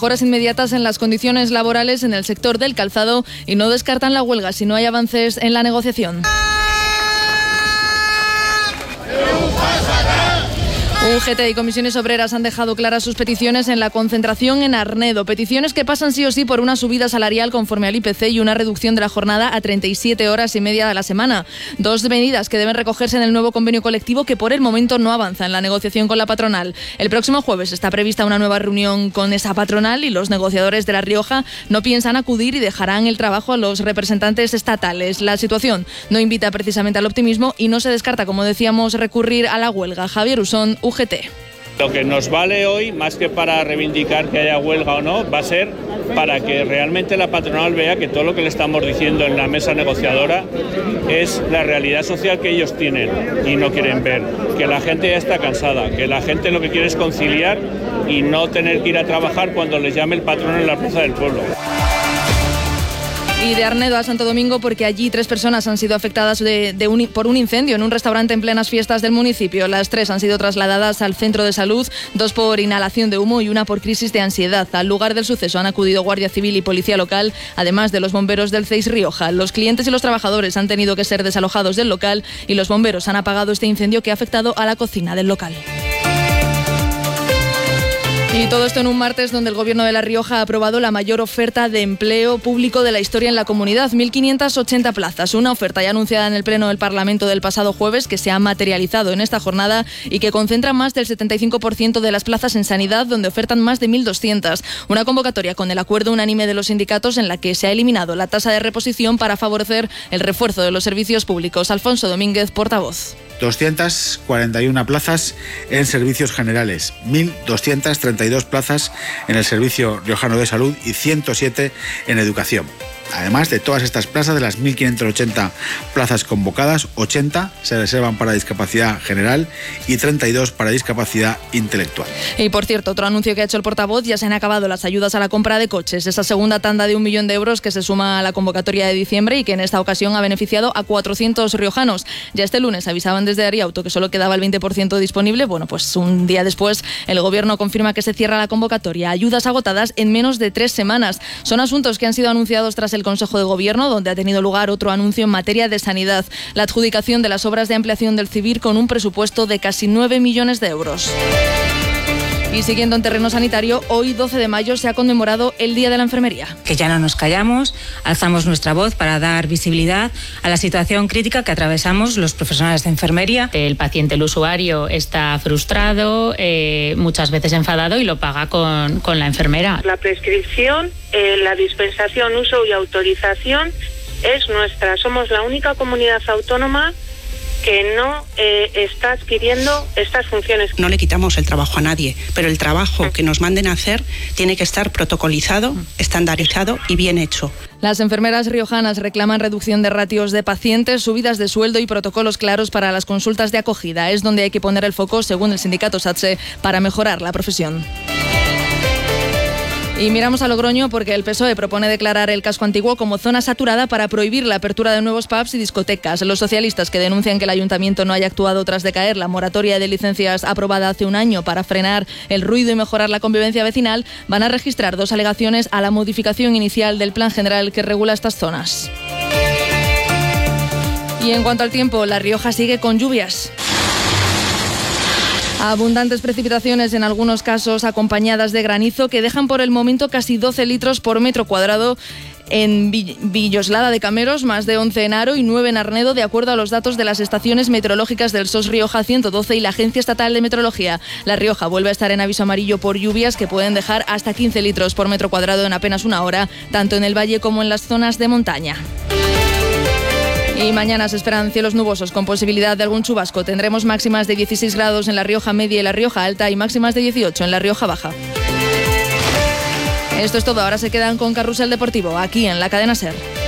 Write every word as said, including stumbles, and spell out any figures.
mejoras inmediatas en las condiciones laborales en el sector del calzado y no descartan la huelga si no hay avances en la negociación. U G T y comisiones obreras han dejado claras sus peticiones en la concentración en Arnedo. Peticiones que pasan sí o sí por una subida salarial conforme al I P C y una reducción de la jornada a treinta y siete horas y media a la semana. Dos medidas que deben recogerse en el nuevo convenio colectivo que por el momento no avanza en la negociación con la patronal. El próximo jueves está prevista una nueva reunión con esa patronal y los negociadores de La Rioja no piensan acudir y dejarán el trabajo a los representantes estatales. La situación no invita precisamente al optimismo y no se descarta, como decíamos, recurrir a la huelga. Javier Usón, U G T. Lo que nos vale hoy, más que para reivindicar que haya huelga o no, va a ser para que realmente la patronal vea que todo lo que le estamos diciendo en la mesa negociadora es la realidad social que ellos tienen y no quieren ver, que la gente ya está cansada, que la gente lo que quiere es conciliar y no tener que ir a trabajar cuando les llame el patrón en la plaza del pueblo. Y de Arnedo a Santo Domingo, porque allí tres personas han sido afectadas de, de un, por un incendio en un restaurante en plenas fiestas del municipio. Las tres han sido trasladadas al centro de salud, dos por inhalación de humo y una por crisis de ansiedad. Al lugar del suceso han acudido Guardia Civil y Policía Local, además de los bomberos del C E I S Rioja. Los clientes y los trabajadores han tenido que ser desalojados del local y los bomberos han apagado este incendio que ha afectado a la cocina del local. Y todo esto en un martes donde el Gobierno de La Rioja ha aprobado la mayor oferta de empleo público de la historia en la comunidad, mil quinientas ochenta plazas. Una oferta ya anunciada en el Pleno del Parlamento del pasado jueves que se ha materializado en esta jornada y que concentra más del setenta y cinco por ciento de las plazas en sanidad, donde ofertan más de mil doscientas. Una convocatoria con el acuerdo unánime de los sindicatos en la que se ha eliminado la tasa de reposición para favorecer el refuerzo de los servicios públicos. Alfonso Domínguez, portavoz. doscientas cuarenta y una plazas en servicios generales, mil doscientas treinta y dos plazas en el Servicio Riojano de Salud y ciento siete en educación. Además de todas estas plazas, de las mil quinientas ochenta plazas convocadas, ochenta se reservan para discapacidad general y treinta y dos para discapacidad intelectual. Y por cierto, otro anuncio que ha hecho el portavoz: ya se han acabado las ayudas a la compra de coches. Esa segunda tanda de un millón de euros que se suma a la convocatoria de diciembre y que en esta ocasión ha beneficiado a cuatrocientos riojanos. Ya este lunes avisaban desde Ariauto que solo quedaba el veinte por ciento disponible. Bueno, pues un día después el Gobierno confirma que se cierra la convocatoria. Ayudas agotadas en menos de tres semanas. Son asuntos que han sido anunciados tras el Consejo de Gobierno, donde ha tenido lugar otro anuncio en materia de sanidad: la adjudicación de las obras de ampliación del CIVIR con un presupuesto de casi nueve millones de euros. Y siguiendo en terreno sanitario, hoy doce de mayo se ha conmemorado el Día de la Enfermería. Que ya no nos callamos, alzamos nuestra voz para dar visibilidad a la situación crítica que atravesamos los profesionales de enfermería. El paciente, el usuario, está frustrado, eh, muchas veces enfadado y lo paga con, con la enfermera. La prescripción, eh, la dispensación, uso y autorización es nuestra. Somos la única comunidad autónoma que no eh, está adquiriendo estas funciones. No le quitamos el trabajo a nadie, pero el trabajo que nos manden a hacer tiene que estar protocolizado, estandarizado y bien hecho. Las enfermeras riojanas reclaman reducción de ratios de pacientes, subidas de sueldo y protocolos claros para las consultas de acogida. Es donde hay que poner el foco, según el sindicato SATSE, para mejorar la profesión. Y miramos a Logroño porque el P S O E propone declarar el casco antiguo como zona saturada para prohibir la apertura de nuevos pubs y discotecas. Los socialistas, que denuncian que el ayuntamiento no haya actuado tras decaer la moratoria de licencias aprobada hace un año para frenar el ruido y mejorar la convivencia vecinal, van a registrar dos alegaciones a la modificación inicial del plan general que regula estas zonas. Y en cuanto al tiempo, La Rioja sigue con lluvias. Abundantes precipitaciones, en algunos casos acompañadas de granizo, que dejan por el momento casi doce litros por metro cuadrado en Villoslada de Cameros, más de once en Haro y nueve en Arnedo, de acuerdo a los datos de las estaciones meteorológicas del S O S Rioja ciento doce y la Agencia Estatal de Meteorología. La Rioja vuelve a estar en aviso amarillo por lluvias que pueden dejar hasta quince litros por metro cuadrado en apenas una hora, tanto en el valle como en las zonas de montaña. Y mañana se esperan cielos nubosos con posibilidad de algún chubasco. Tendremos máximas de dieciséis grados en La Rioja Media y La Rioja Alta y máximas de dieciocho en La Rioja Baja. Esto es todo. Ahora se quedan con Carrusel Deportivo, aquí en la cadena SER.